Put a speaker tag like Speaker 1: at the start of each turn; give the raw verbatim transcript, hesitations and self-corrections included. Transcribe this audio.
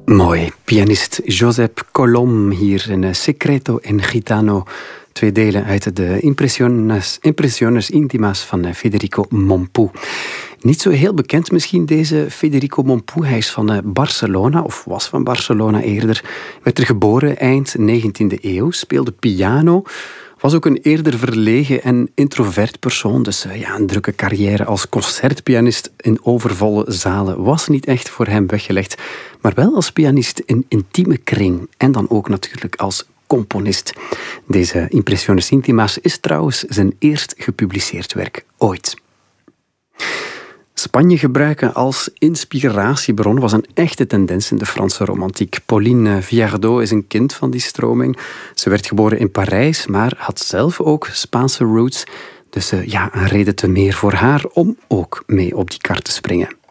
Speaker 1: Mooi. Pianist Josep Colom hier in Secreto en Gitano. Twee delen uit de Impressiones, Impressiones Intima's van Federico Mompou. Niet zo heel bekend misschien deze Federico Mompou. Hij is van Barcelona, of was van Barcelona eerder. Werd er geboren eind negentiende eeuw, speelde piano. Was ook een eerder verlegen en introvert persoon. Dus ja, een drukke carrière als concertpianist in overvolle zalen was niet echt voor hem weggelegd. Maar wel als pianist in intieme kring. En dan ook natuurlijk als componist. Deze Impressiones Intima's is trouwens zijn eerst gepubliceerd werk ooit. Spanje gebruiken als inspiratiebron was een echte tendens in de Franse romantiek. Pauline Viardot is een kind van die stroming. Ze werd geboren in Parijs, maar had zelf ook Spaanse roots. Dus uh, ja, een reden te meer voor haar om ook mee op die kar te springen.